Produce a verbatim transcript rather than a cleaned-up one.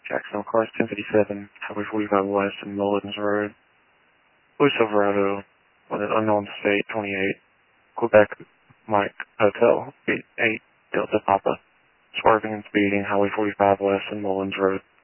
Jacksonville Cars ten fifty-seven, Highway forty-five West and Mullins Road. Louis Silverado, with an unknown state, twenty-eight, Quebec Mike Hotel, eight eight Delta Papa. Swerving and speeding, Highway forty-five West and Mullins Road.